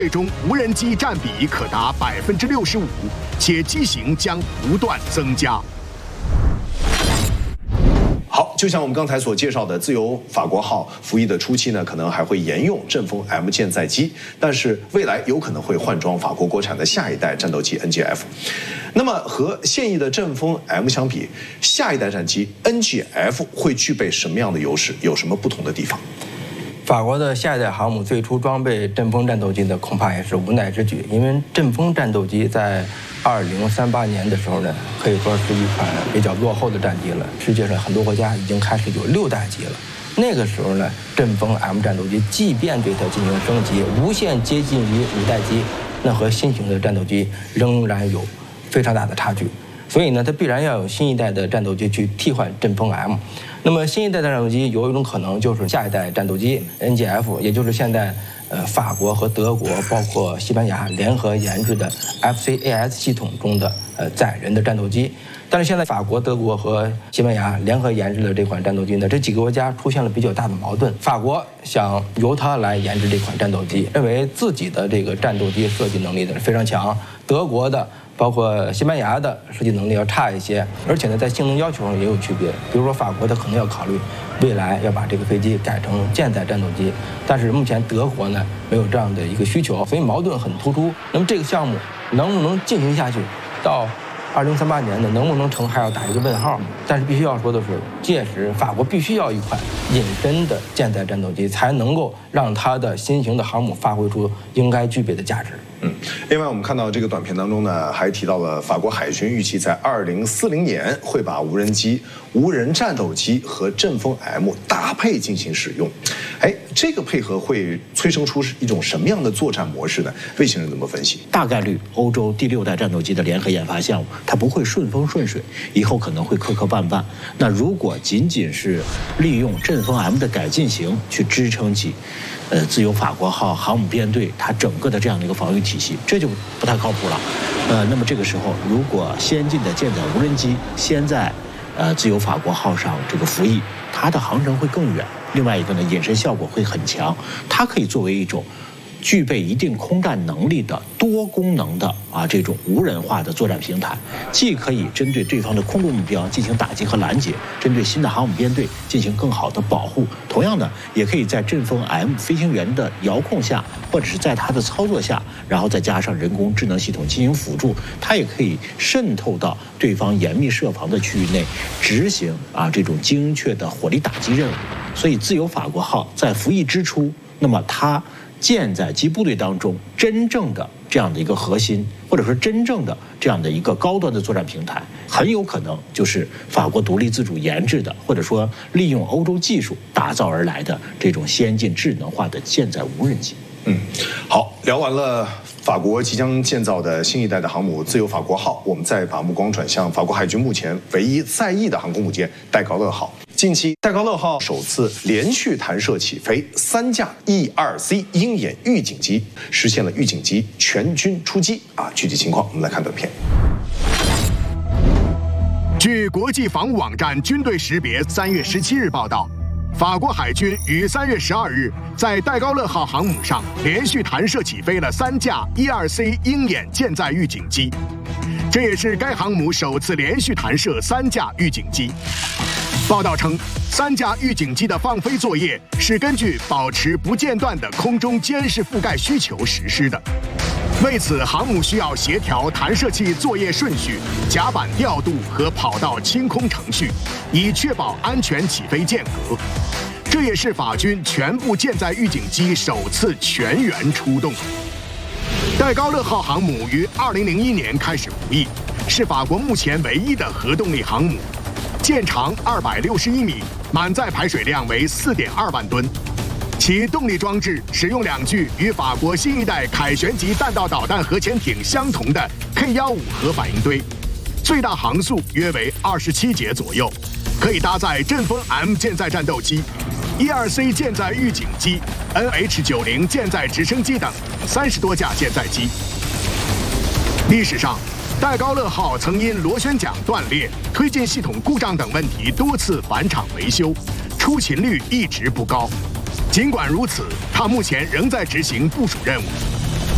最终无人机占比可达65%，且机型将不断增加。 好，就像我们刚才所介绍的，自由法国号服役的初期呢，可能还会沿用阵风 M 舰载机，但是未来有可能会换装法国国产的下一代战斗机 NGF。那么和现役的阵风 M 相比，下一代战机 NGF 会具备什么样的优势？有什么不同的地方？ 法国的下一代航母最初装备阵风战斗机呢，恐怕也是无奈之举，因为阵风战斗机在2038年的时候呢，可以说是一款比较落后的战机了。世界上很多国家已经开始有6代机了。那个时候呢，阵风 M 战斗机即便对它进行升级，无限接近于5代机，那和新型的战斗机仍然有非常大的差距。所以呢，它必然要有新一代的战斗机去替换阵风 M。那么新一代的战斗机有一种可能就是下一代战斗机 NGF， 也就是现在法国和德国包括西班牙联合研制的 FCAS 系统中的载人的战斗机。但是现在法国、德国和西班牙联合研制的这款战斗机呢，这几个国家出现了比较大的矛盾。法国想由它来研制这款战斗机，认为自己的这个战斗机设计能力呢非常强，德国的包括西班牙的设计能力要差一些，而且呢，在性能要求上也有区别。比如说，法国它可能要考虑未来要把这个飞机改成舰载战斗机，但是目前德国呢没有这样的一个需求，所以矛盾很突出。那么这个项目能不能进行下去，到2038年呢能不能成还要打一个问号。但是必须要说的是，届时法国必须要一款隐身的舰载战斗机，才能够让它的新型的航母发挥出应该具备的价值。 另外我们看到这个短片当中呢，还提到了法国海军预期在2040年会把无人机、无人战斗机和阵风 M 搭配进行使用。这个配合会催生出一种什么样的作战模式呢？魏先生怎么分析？ 大概率欧洲第6代战斗机的联合研发项目，它不会顺风顺水，以后可能会磕磕绊绊。那如果仅仅是利用阵风 M 的改进型去支撑起自由法国号航母编队它整个的这样的一个防御体系，这就不太靠谱了。那么这个时候，如果先进的舰载无人机先在自由法国号上这个服役，它的航程会更远。另外一个呢，隐身效果会很强，它可以作为一种具备一定空战能力的多功能的这种无人化的作战平台，既可以针对对方的空中目标进行打击和拦截，针对新的航母编队进行更好的保护。同样的，也可以在阵风 M 飞行员的遥控下，或者是在它的操作下，然后再加上人工智能系统进行辅助，它也可以渗透到对方严密设防的区域内，执行这种精确的火力打击任务。所以自由法国号在服役之初，那么它舰载机部队当中真正的这样的一个核心，或者说真正的这样的一个高端的作战平台，很有可能就是法国独立自主研制的，或者说利用欧洲技术打造而来的这种先进智能化的舰载无人机。 好，聊完了法国即将建造的新一代的航母自由法国号，我们再把目光转向法国海军目前唯一在役的航空母舰戴高乐号。近期，戴高乐号首次连续弹射起飞3架 E-2C 鹰眼预警机，实现了预警机全军出击具体情况我们来看短片。 据国际防务网站军队识别3月17日报道，法国海军于3月12日在戴高乐号航母上连续弹射起飞了3架 E-2C 鹰眼舰载预警机，这也是该航母首次连续弹射3架预警机。报道称，3架预警机的放飞作业是根据保持不间断的空中监视覆盖需求实施的。为此，航母需要协调弹射器作业顺序、甲板调度和跑道清空程序，以确保安全起飞间隔。这也是法军全部舰载预警机首次全员出动。戴高乐号航母于2001年开始服役，是法国目前唯一的核动力航母。舰长261米，满载排水量为4.2万吨。其动力装置使用2具与法国新一代凯旋级弹道导弹核潜艇相同的 K-15核反应堆，最大航速约为27节左右，可以搭载阵风 M 舰载战斗机、E-2C 舰载预警机、NH-90 舰载直升机等30多架舰载机。历史上，戴高乐号曾因螺旋桨断裂、推进系统故障等问题多次返厂维修，出勤率一直不高。尽管如此，它目前仍在执行部署任务。